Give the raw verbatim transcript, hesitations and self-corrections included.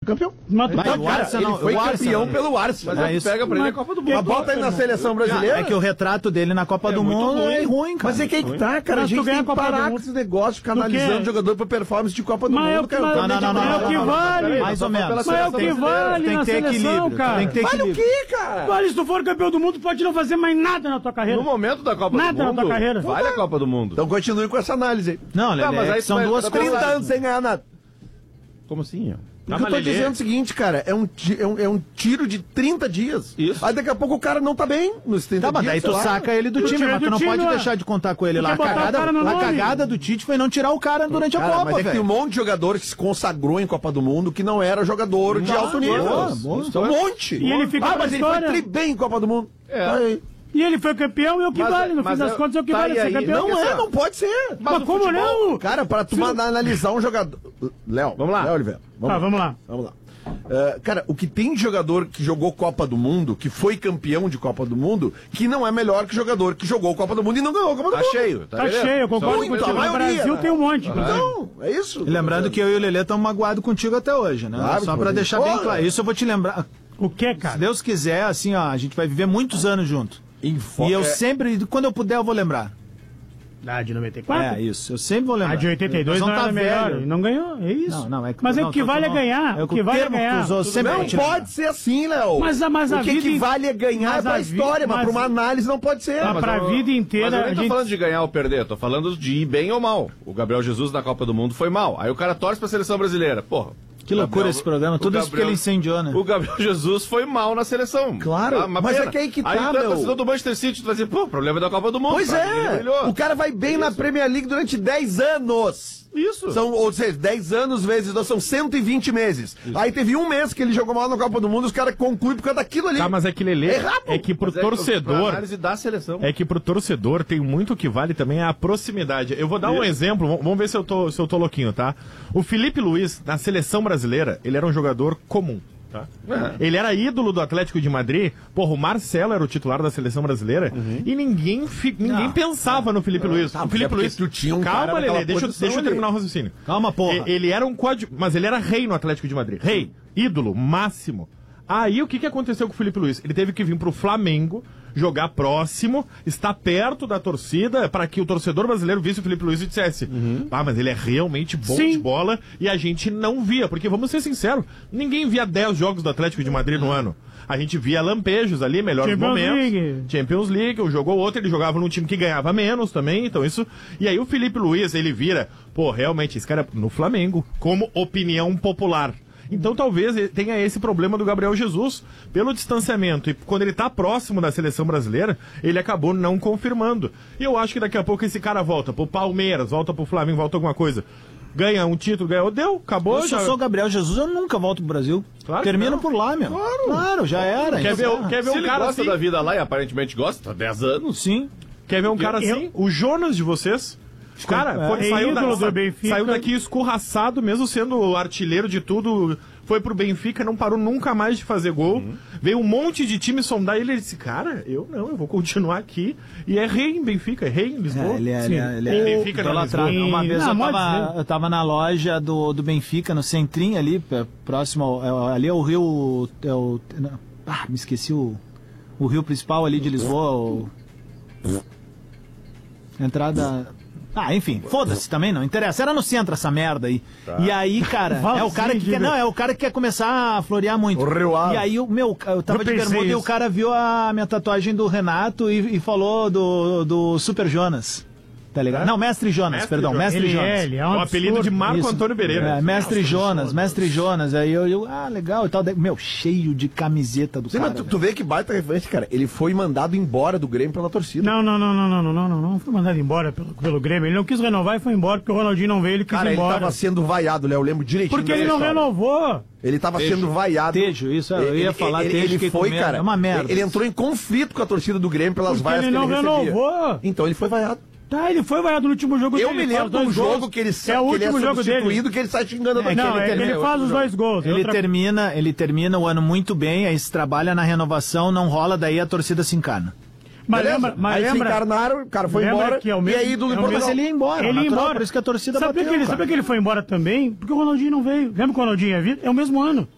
campeão. Mas, Mas Então, o cara, Arsenal- ele foi o campeão Arsenal- pelo Arsenal. Mas Mas é isso. Pega pra ele a Mas- Copa do que- Mundo. bota aí na seleção brasileira. É que o retrato dele na Copa É do muito Mundo ruim. é ruim, cara. Mas é que aí que tá, cara. Mas A tu gente ganha tem a que Copa do parar Mundo. com esse negócio de ficar Tu quer? analisando jogador por performance de Copa do Mas é Mundo, o que cara. vale- Não, não, não, não, é o não, que não, não, vale. peraí, mais ou menos. Mas é o que vale Tem na que ter seleção, equilíbrio. cara. Tem que ter Vale o equilíbrio. quê, cara? Vale, se tu for campeão do mundo, tu pode não fazer mais nada na tua carreira. No momento da Copa Nada do na Mundo, tua carreira. vale a Copa do Mundo. Então continue com essa análise aí. Não, Lelê, Tá, mas é aí que são tu vai- duas tá coisas. trinta anos sem ganhar nada. Como assim? ó? Porque eu tô Lelê. dizendo o seguinte, cara, é um, ti- é, um, é um tiro de trinta dias. Isso. Aí daqui a pouco o cara não tá bem nos trinta Tá, mas dias. daí tu sei lá. saca ele do Tu time, tira mas tu do não time, pode ó. deixar de contar com ele Tu lá. quer A botar o cagada, cara no a nome. cagada do Tite foi não tirar o cara durante a Cara, Copa, mas é que tem um velho. monte de jogador que se consagrou em Copa do Mundo que não era jogador de alto nível. boa, boa. Um monte. E ele fica ah, pra mas ele história. foi tri bem em Copa do Mundo. É. Tá aí. E ele foi campeão e é o que Mas vale. é- No mas fim das é- contas é o que tá, vale e ser aí? campeão. Não é, assim, não pode ser. Mas, o como futebol- não? Cara, pra tu Sim. mandar analisar um jogador... Léo, Vamos lá. Léo Oliveira. Tá, vamos lá. Vamos lá. Uh, cara, o que tem de jogador que jogou Copa do Mundo, que foi campeão de Copa do Mundo, que não é melhor que jogador que jogou Copa do Mundo e não ganhou a Copa do Tá Mundo. cheio. Tá beleza? cheio, eu concordo Muito, contigo. a No maioria, Brasil né? tem um monte, inclusive. Então, é isso. E lembrando que eu e o Lelê estamos magoados contigo até hoje, né? Claro, Só pra mas- deixar bem Porra. claro. Isso eu vou te lembrar. O que, Se cara? Deus quiser, assim, ó, a gente vai viver muitos anos junto. Info- E eu é- sempre, quando eu puder, eu vou lembrar. Ah, de noventa e quatro? É, isso. Eu sempre vou lembrar. A de oitenta e dois Nós não vamos era tá melhor. velho. E não ganhou, é isso. Não, não, é que- Mas é não, o que tô- vale é tô- ganhar. é O que vale é termo que ganhar. usou Tudo sempre bem. Não te pode lembrar. ser assim, Léo. Mas a- mas a o que vida- que vale é ganhar mas pra a vi- história, mas, mas- pra uma análise não pode ser. Ah, Mas pra eu- vida inteira, Mas eu nem a tô gente- falando de ganhar ou perder, tô falando de ir bem ou mal. O Gabriel Jesus na Copa do Mundo foi mal. Aí o cara torce pra seleção brasileira. Porra. Que o loucura Gabriel- esse programa. o Tudo isso porque ele incendiou, né? O Gabriel Jesus foi mal na seleção. Claro, uma mas pena. é que aí que tá, Aí tu é meu. torcedor do Manchester City, tu vai dizer, pô, o problema é da Copa do Mundo. Pois Pra mim, ele é. brilhou. O cara vai bem na Premier League durante dez anos. Isso. São, ou seja, dez anos vezes dois são cento e vinte meses. Aí teve um mês que ele jogou mal na Copa do Mundo e os caras concluem por causa daquilo ali. Tá, mas é que Lelê, É errado. é que pro Mas é que pra torcedor, análise da seleção. é que pro torcedor tem muito que vale também a proximidade. Eu vou dar um exemplo, vamos- vamos ver se eu tô, se eu tô louquinho, tá? O Felipe Luiz, na seleção brasileira, ele era um jogador comum. Tá? Ele era ídolo do Atlético de Madrid. Porra, o Marcelo era o titular da seleção brasileira e ninguém, fi- ninguém Não, pensava no Felipe Luiz. Tá, o Felipe é porque Luiz. tu tinha um Calma, cara naquela Lelê, deixa, eu- posição deixa eu ali. terminar o raciocínio. Calma, porra. E- Ele era um código, mas ele era rei no Atlético de Madrid. Rei, ídolo, máximo. Aí o que, que aconteceu com o Felipe Luiz? Ele teve que vir pro Flamengo, jogar próximo, estar perto da torcida, para que o torcedor brasileiro visse o Felipe Luiz e dissesse: ah, mas ele é realmente bom Sim. de bola, e a gente não via, porque vamos ser sinceros, ninguém via dez jogos do Atlético de Madrid no ano. A gente via lampejos ali, melhores Champions momentos. League. Champions League, um jogou outro, ele jogava num time que ganhava menos também, então isso... E aí o Felipe Luiz, ele vira, pô, realmente, esse cara é no Flamengo, como opinião popular. Então talvez ele tenha esse problema do Gabriel Jesus, pelo distanciamento, e quando ele tá próximo da seleção brasileira, ele acabou não confirmando. E eu acho que daqui a pouco esse cara volta pro Palmeiras, volta pro Flamengo, volta alguma coisa. Ganha um título, ganhou, deu, acabou. Eu, se já... eu sou o Gabriel Jesus, eu nunca volto pro Brasil. Claro que Termino não. por lá, meu. Claro. Claro, já era. Quer ver, o- encerra. quer ver Se um ele cara gosta assim? da vida lá e aparentemente gosta, há dez anos. Sim. Quer ver um cara Eu- assim? O Jonas de vocês. Cara, É. foi- É saiu, ídolo da- do Benfica. saiu daqui escorraçado, mesmo sendo artilheiro de tudo. Foi pro Benfica, não parou nunca mais de fazer gol. Uhum. Veio um monte de time sondar ele. Ele disse: cara, eu não, eu vou continuar aqui. E é rei em Benfica, é rei em Lisboa. É, ele é, Sim. ele é, ele Em é Benfica, não, idolatrado. Lisboa. Uma vez Não, eu, pode tava, ser. eu tava na loja do, do Benfica, no Centrinho ali, p- próximo, ao- é, ali é o rio, é o, não, ah, me esqueci o, o rio principal ali de Lisboa, o, entrada... Ah, enfim, foda-se também, não interessa. Era no centro essa merda aí. E aí, cara, é o cara que quer, não, é o cara que quer começar a florear muito. O Rio Ave. E aí, o meu, eu tava Eu de pensei bermuda e o isso. cara viu a minha tatuagem do Renato e, e falou do, do Super Jonas. Tá ligado? É? Não, Mestre Jonas, Mestre perdão, Jonas. Mestre Ele Jonas. é, ele é O um apelido de absurdo. Marco Isso. Antônio Pereira. É, Mestre Jonas, Mestre Jonas. Aí eu, eu, ah, legal e tal. Daí, meu, cheio de camiseta do Sim, cara. mas tu, velho. tu vê que baita referência, cara. Ele foi mandado embora do Grêmio pela torcida. Não, não, não, não, não, não, não, não, não foi mandado embora pelo, pelo Grêmio. Ele não quis renovar e foi embora, porque o Ronaldinho não veio, ele quis Cara, ir ele embora. tava sendo vaiado, Léo. Eu lembro direitinho. Porque dessa ele não história. renovou. Ele tava sendo vaiado. Tejo, isso, eu ia falar ele, Tejo, ele fiquei com foi, medo. cara. É uma merda. Ele entrou em conflito com a torcida do Grêmio pelas Porque vaias ele que não ele recebia. renovou. Então ele foi vaiado. Tá, ele foi vaiado no último jogo Eu dele. me ele faz lembro de um dois jogo gols. que ele, sa- É o que ele é último jogo dele. substituído, que ele sai xingando a É, torcida. não, Ele ele, termina- faz os dois gols. Ele Outra- termina, ele termina o ano muito bem, aí se trabalha na renovação, não rola, daí a torcida se encana. Mas Beleza? lembra, mas aí se lembra, encarnaram, o cara foi lembra embora que é o e mesmo- aí ídolo é em o Portugal. Mas ele ia embora, Ele ia natural, embora. por isso que a torcida Sabe por bateu, que ele, cara. sabe por que ele foi embora também? Porque o Ronaldinho não veio. Lembra que o Ronaldinho ia vir? É o mesmo ano.